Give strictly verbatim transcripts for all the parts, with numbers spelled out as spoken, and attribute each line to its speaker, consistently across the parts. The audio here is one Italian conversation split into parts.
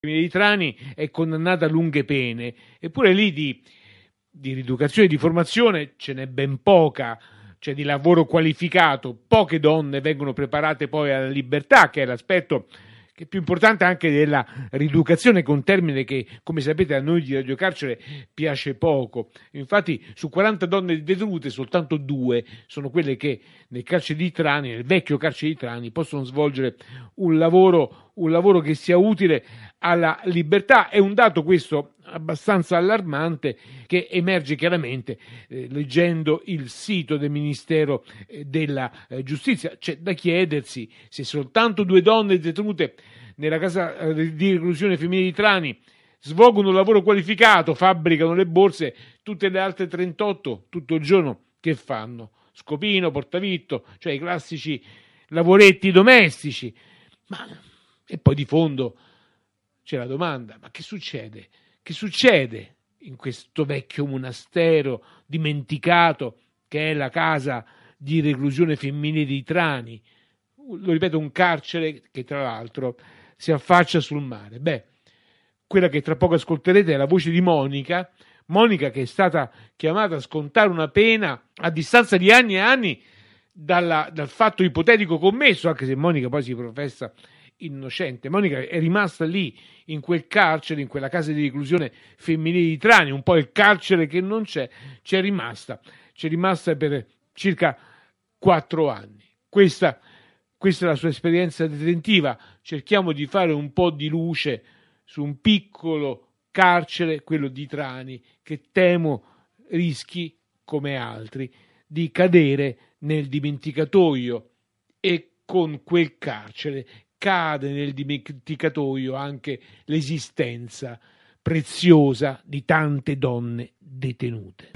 Speaker 1: di Trani è condannata a lunghe pene, eppure lì di, di rieducazione e di formazione ce n'è ben poca, cioè di lavoro qualificato. Poche donne vengono preparate poi alla libertà, che è l'aspetto che è più importante anche della rieducazione, che è un termine che, come sapete, a noi di Radio Carcere piace poco. Infatti su quaranta donne detenute soltanto due sono quelle che nel carcere di Trani, nel vecchio carcere di Trani, possono svolgere un lavoro, un lavoro che sia utile alla libertà. È un dato questo abbastanza allarmante, che emerge chiaramente eh, leggendo il sito del Ministero eh, della eh, Giustizia. C'è da chiedersi se soltanto due donne detenute nella casa eh, di reclusione femminile di Trani svolgono un lavoro qualificato, fabbricano le borse, tutte le altre trentotto tutto il giorno che fanno? Scopino, portavitto, cioè i classici lavoretti domestici. Ma e poi di fondo c'è la domanda: ma che succede? Che succede in questo vecchio monastero dimenticato che è la casa di reclusione femminile di Trani? Lo ripeto, un carcere che tra l'altro si affaccia sul mare. Beh, quella che tra poco ascolterete è la voce di Monica, Monica che è stata chiamata a scontare una pena a distanza di anni e anni dalla, dal fatto ipotetico commesso, anche se Monica poi si professa innocente. Monica è rimasta lì in quel carcere, in quella casa di reclusione femminile di Trani, un po' il carcere che non c'è, c'è rimasta, c'è rimasta per circa quattro anni. Questa, questa è la sua esperienza detentiva. Cerchiamo di fare un po' di luce su un piccolo carcere, quello di Trani, che temo rischi, come altri, di cadere nel dimenticatoio, e con quel carcere cade nel dimenticatoio anche l'esistenza preziosa di tante donne detenute.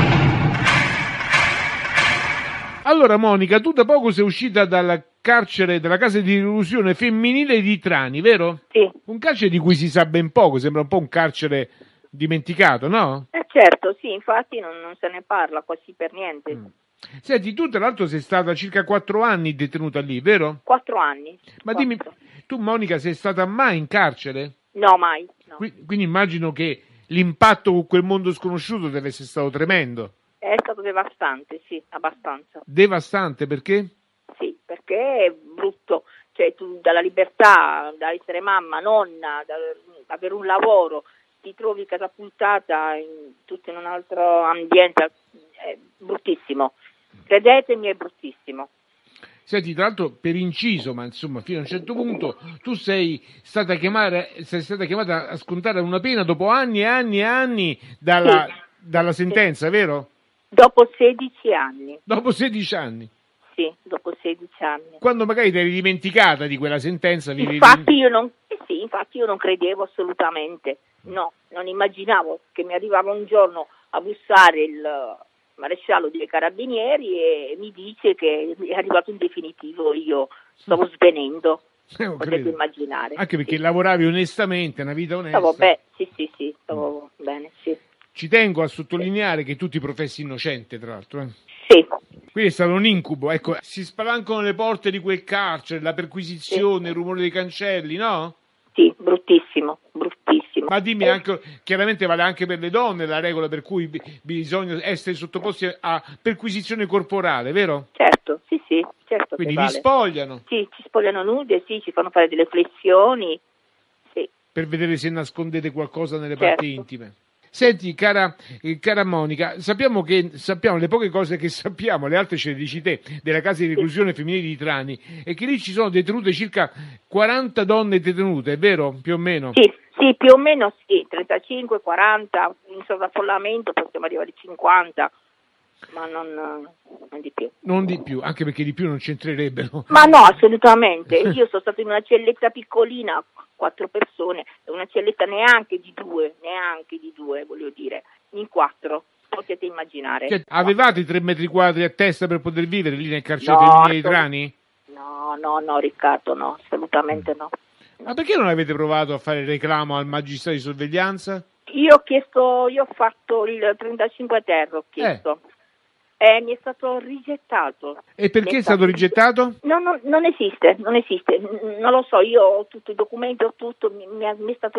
Speaker 1: Allora Monica, tu da poco sei uscita dal carcere, dalla casa di reclusione femminile di Trani, vero?
Speaker 2: Sì.
Speaker 1: Un carcere di cui si sa ben poco, sembra un po' un carcere dimenticato, no?
Speaker 2: Eh certo, sì, infatti non, non se ne parla quasi per niente.
Speaker 1: Mm. Senti, tu tra l'altro sei stata circa quattro anni detenuta lì, vero?
Speaker 2: Quattro anni.
Speaker 1: Ma
Speaker 2: Quattro.
Speaker 1: dimmi, tu Monica sei stata mai in carcere?
Speaker 2: No, mai. No.
Speaker 1: Quindi, quindi immagino che l'impatto con quel mondo sconosciuto deve essere stato tremendo.
Speaker 2: È stato devastante, sì, abbastanza.
Speaker 1: Devastante perché?
Speaker 2: Sì, perché è brutto. Cioè tu dalla libertà, da essere mamma, nonna, da avere un lavoro, ti trovi catapultata in tutto in un altro ambiente, è bruttissimo. Credetemi, è bruttissimo.
Speaker 1: Senti, tra l'altro, per inciso, ma insomma fino a un certo punto, tu sei stata chiamata, sei stata chiamata a scontare una pena dopo anni e anni e anni dalla,
Speaker 2: sì.
Speaker 1: dalla sentenza,
Speaker 2: sì.
Speaker 1: vero?
Speaker 2: Dopo sedici anni.
Speaker 1: Dopo sedici anni?
Speaker 2: Sì, dopo sedici anni.
Speaker 1: Quando magari ti eri dimenticata di quella sentenza.
Speaker 2: Infatti io non, eh sì, infatti io non credevo assolutamente, no, non immaginavo che mi arrivava un giorno a bussare il maresciallo dei carabinieri e mi dice che è arrivato in definitivo. Io stavo svenendo,
Speaker 1: eh,
Speaker 2: potete immaginare.
Speaker 1: Anche perché
Speaker 2: sì.
Speaker 1: lavoravi onestamente, una vita onesta.
Speaker 2: Stavo bene, sì, sì, sì, stavo mm. bene, sì.
Speaker 1: Ci tengo a sottolineare sì. che tu ti professi innocente, tra l'altro. Eh.
Speaker 2: Sì.
Speaker 1: Quindi è stato un incubo, ecco, si spalancano le porte di quel carcere, la perquisizione, sì. il rumore dei cancelli, no?
Speaker 2: Sì, bruttissimo, bruttissimo.
Speaker 1: Ma dimmi,
Speaker 2: eh.
Speaker 1: anche, chiaramente vale anche per le donne la regola per cui b- bisogna essere sottoposti a perquisizione corporale, vero?
Speaker 2: Certo, sì, sì, certo.
Speaker 1: Quindi
Speaker 2: che
Speaker 1: vi
Speaker 2: vale.
Speaker 1: spogliano?
Speaker 2: Sì, ci spogliano nude, sì, ci fanno fare delle flessioni, sì.
Speaker 1: Per vedere se nascondete qualcosa nelle
Speaker 2: certo.
Speaker 1: parti intime. Senti, cara, eh, cara Monica, sappiamo che sappiamo le poche cose che sappiamo, le altre ce le dici te, della casa di reclusione sì. femminile di Trani, e che lì ci sono detenute circa quaranta donne detenute, è vero? Più o meno?
Speaker 2: Sì, sì, più o meno sì, trentacinque, quaranta, in sovraffollamento possiamo arrivare a cinquanta, ma non, non di più.
Speaker 1: Non di più, anche perché di più non c'entrerebbero.
Speaker 2: Ma no, assolutamente, io sono stata in una celletta piccolina, quattro persone, una celletta neanche di due, neanche di due, voglio dire, in quattro, potete immaginare.
Speaker 1: Cioè, avevate tre metri quadri a testa per poter vivere lì nel carcere
Speaker 2: no,
Speaker 1: femminile di Trani?
Speaker 2: No, no, no, Riccardo, no, assolutamente no. no.
Speaker 1: Ma perché non avete provato a fare reclamo al magistrato di sorveglianza?
Speaker 2: Io ho chiesto, io ho fatto il trentacinque ter, ho chiesto. Eh. Eh, mi è stato rigettato.
Speaker 1: E perché è stato rigettato?
Speaker 2: No, no, non esiste, non esiste, non lo so, io ho tutto i documenti, ho tutto, mi, mi è stato